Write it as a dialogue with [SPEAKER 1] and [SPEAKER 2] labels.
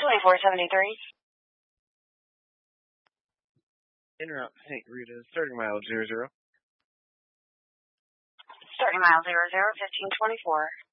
[SPEAKER 1] 2473.
[SPEAKER 2] Interrupt St. Rita, starting mile 00.
[SPEAKER 1] Starting mile 00, 1524.